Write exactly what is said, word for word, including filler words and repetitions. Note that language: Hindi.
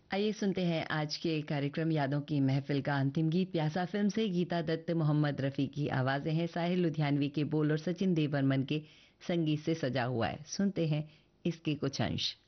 आइए सुनते हैं आज के कार्यक्रम यादों की महफिल का अंतिम गीत। प्यासा फिल्म से गीता दत्त, मोहम्मद रफ़ी की आवाज़ें हैं। साहिल लुधियानवी के बोल और सचिन देव बर्मन के संगीत से सजा हुआ है। सुनते हैं इसके कुछ अंश।